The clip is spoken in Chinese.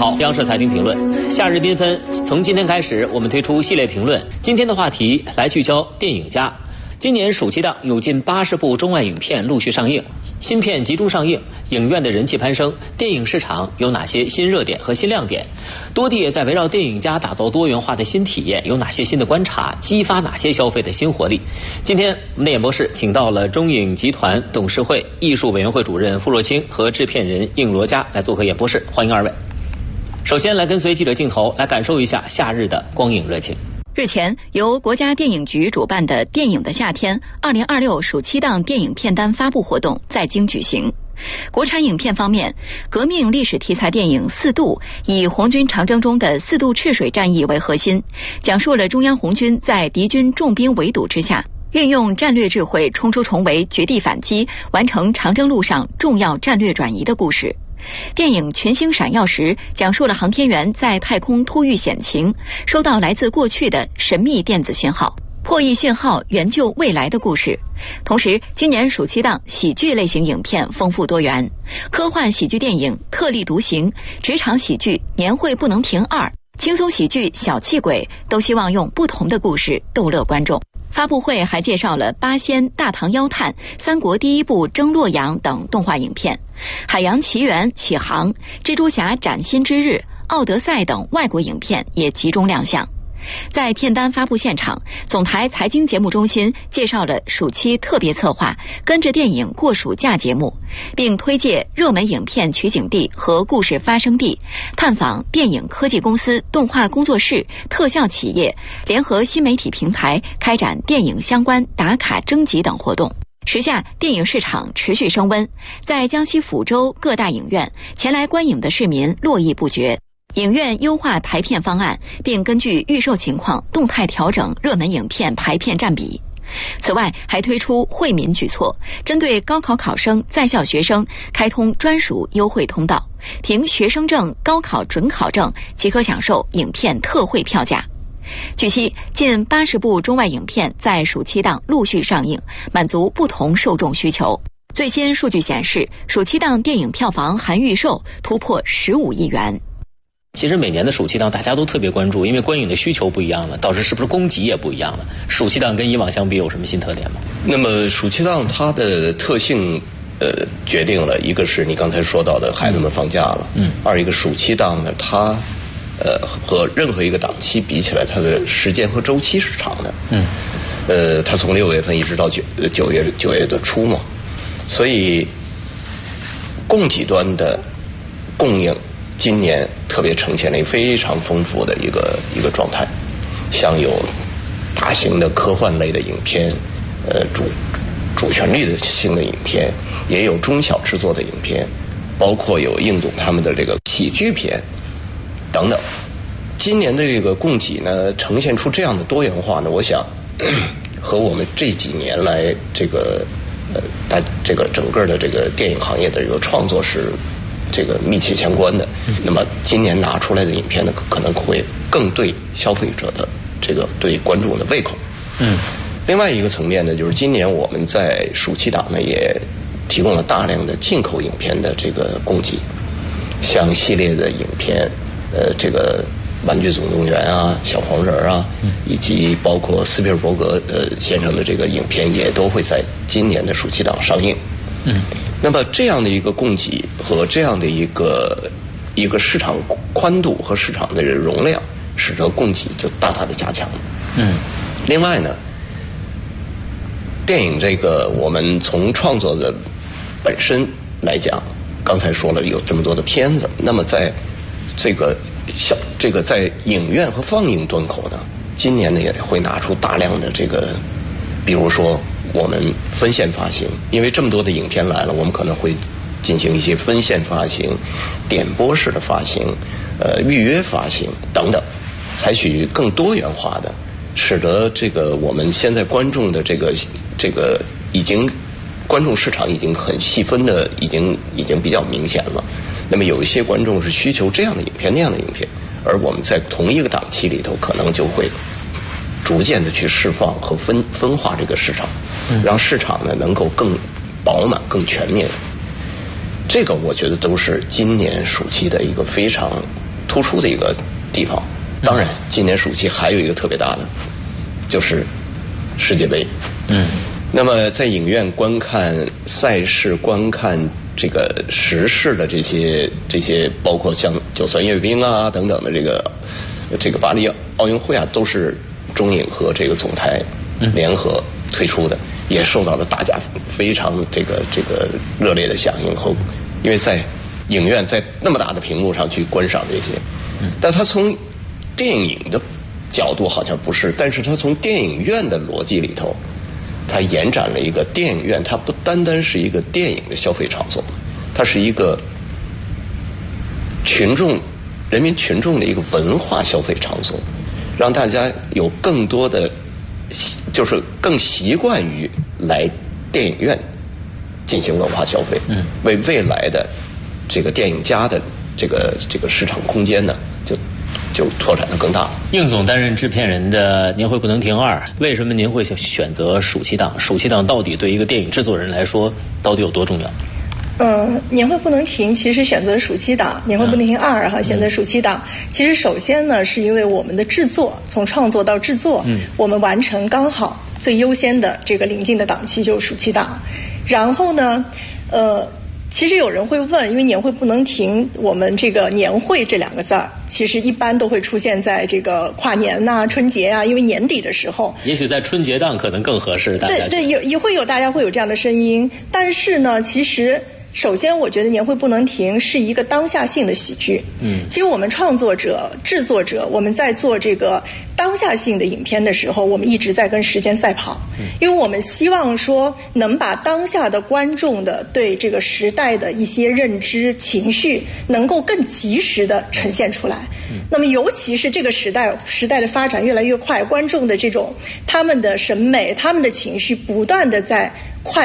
好，央视财经评论，夏日缤纷。从今天开始，我们推出系列评论。今天的话题来聚焦电影家。今年暑期档有近80部中外影片陆续上映，新片集中上映，影院的人气攀升。电影市场有哪些新热点和新亮点？多地也在围绕电影家打造多元化的新体验，有哪些新的观察，激发哪些消费的新活力？今天我们的演播室请到了中影集团董事会艺术委员会主任傅若清和制片人应罗佳来做客演播室，欢迎二位。首先来跟随记者镜头来感受一下夏日的光影热情。 日前，由国家电影局主办的电影的夏天2026暑期档电影片单发布活动在京举行。国产影片方面，革命历史题材电影《四渡》以红军长征中的四渡赤水战役为核心，讲述了中央红军在敌军重兵围堵之下，运用战略智慧冲出重围，绝地反击，完成长征路上重要战略转移的故事。电影《群星闪耀时》讲述了航天员在太空突遇险情，收到来自过去的神秘电子信号，破译信号援救未来的故事。同时，今年暑期档喜剧类型影片丰富多元，科幻喜剧电影《特立独行》、职场喜剧《年会不能停2》、轻松喜剧《小气鬼》都希望用不同的故事逗乐观众。发布会还介绍了《八仙》《大唐妖探》、三国第一部征洛阳等动画影片，海洋奇缘启航、蜘蛛侠崭新之日、奥德赛等外国影片也集中亮相。在片单发布现场，总台财经节目中心介绍了暑期特别策划跟着电影过暑假节目，并推介热门影片取景地和故事发生地，探访电影科技公司、动画工作室、特效企业，联合新媒体平台开展电影相关打卡征集等活动。时下电影市场持续升温，在江西抚州各大影院，前来观影的市民络绎不绝。影院优化排片方案，并根据预售情况动态调整热门影片排片占比。此外，还推出惠民举措，针对高考考生、在校学生开通专属优惠通道，凭学生证、高考准考证即可享受影片特惠票价。据悉，近80部中外影片在暑期档陆续上映，满足不同受众需求。最新数据显示，暑期档电影票房含预售突破15亿元。 其实每年的暑期档大家都特别关注，因为观影的需求不一样了，导致是不是供给也不一样了？暑期档跟以往相比有什么新特点吗？ 那么暑期档它的特性，决定了一个是你刚才说到的孩子们放假了，二一个暑期档呢，它和任何一个档期比起来，它的时间和周期是长的，它从6月份一直到9月的初嘛，所以供给端的供应今年特别呈现了一个非常丰富的一个状态，像有大型的科幻类的影片，主旋律的性的影片，也有中小制作的影片，包括有应总他们的这个喜剧片等等。今年的这个供给呢，呈现出这样的多元化呢，我想和我们这几年来这个整个的这个电影行业的这个创作是这个密切相关的。那么今年拿出来的影片呢，可能会更对消费者的这个对观众的胃口。另外一个层面呢，就是今年我们在暑期档呢也提供了大量的进口影片的这个供给，像系列的影片，这个玩具总动员啊、小黄人啊，以及包括斯皮尔伯格先生的这个影片也都会在今年的暑期档上映。那么这样的一个供给和这样的一个市场宽度和市场的容量，使得供给就大大的加强了。另外呢，电影这个我们从创作的本身来讲，刚才说了有这么多的片子，那么在这个在影院和放映端口呢，今年呢也会拿出大量的这个，比如说我们分线发行，因为这么多的影片来了，我们可能会进行一些分线发行、点播式的发行、预约发行等等，采取更多元化的，使得这个我们现在观众的这个已经观众市场已经很细分的，已经比较明显了。那么有一些观众是需求这样的影片那样的影片，而我们在同一个档期里头，可能就会逐渐的去释放和分化这个市场，让市场呢能够更饱满、更全面。这个我觉得都是今年暑期的一个非常突出的一个地方。当然，今年暑期还有一个特别大的，就是世界杯。那么在影院观看赛事、观看这个时事的这些，包括像9算阅兵啊等等的这个巴黎奥运会啊，都是中影和这个总台联合推出的，也受到了大家非常这个热烈的响应后，因为在影院在那么大的屏幕上去观赏这些，但他从电影的角度好像不是，但是他从电影院的逻辑里头，它延展了一个电影院，它不单单是一个电影的消费场所，它是一个人民群众的一个文化消费场所，让大家有更多的，就是更习惯于来电影院进行文化消费，为未来的这个电影家的这个市场空间呢，就拓展得更大。 应总担任制片人的《年会不能停2》，为什么您会选择暑期档？暑期档到底对一个电影制作人来说到底有多重要？ 年会不能停，其实选择暑期档，年会不能停2哈，选择暑期档。其实首先呢，是因为我们的制作，从创作到制作，我们完成刚好最优先的这个临近的档期就是暑期档。然后呢，其实有人会问，因为年会不能停，我们这个年会这2个字儿，其实一般都会出现在这个跨年呐、春节啊，因为年底的时候， 也许在春节档可能更合适。大家对，也会有大家会有这样的声音，但是呢，其实首先我觉得年会不能停是一个当下性的喜剧。其实我们创作者、制作者，我们在做这个当下性的影片的时候，我们一直在跟时间赛跑，因为我们希望说能把当下的观众的对这个时代的一些认知、情绪能够更及时的呈现出来。那么尤其是这个时代的发展越来越快，观众的这种他们的审美、他们的情绪不断的在